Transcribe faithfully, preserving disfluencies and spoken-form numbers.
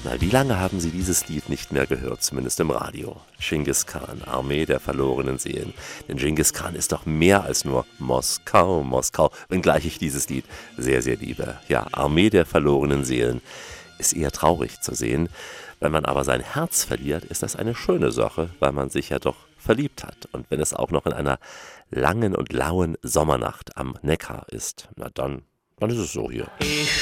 Na, wie lange haben Sie dieses Lied nicht mehr gehört, zumindest im Radio? Genghis Khan, Armee der verlorenen Seelen. Denn Genghis Khan ist doch mehr als nur Moskau, Moskau, wenngleich ich dieses Lied sehr, sehr liebe. Ja, Armee der verlorenen Seelen ist eher traurig zu sehen. Wenn man aber sein Herz verliert, ist das eine schöne Sache, weil man sich ja doch verliebt hat. Und wenn es auch noch in einer langen und lauen Sommernacht am Neckar ist, na dann, dann ist es so hier. Ich